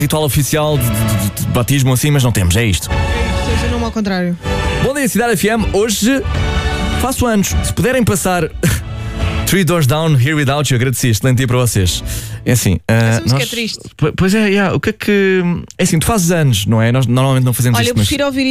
ritual oficial de batismo assim, mas não temos, é isto. Seja o nome ao contrário. Bom dia, Cidade FM. Hoje faço anos. Se puderem passar Three Doors Down, Here Without You, agradeci. Excelente dia para vocês. É assim. Essa música é triste. Pois é, o que é que. É assim, tu fazes anos, não é? Nós normalmente não fazemos Olha, isto, eu prefiro ouvir